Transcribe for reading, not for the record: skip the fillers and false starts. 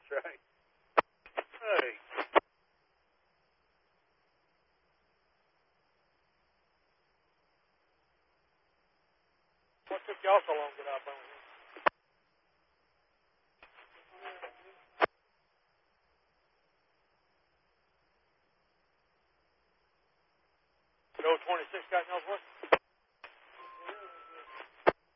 right. Hey. What took y'all so long to get out on here? The 026 got in y'all's way?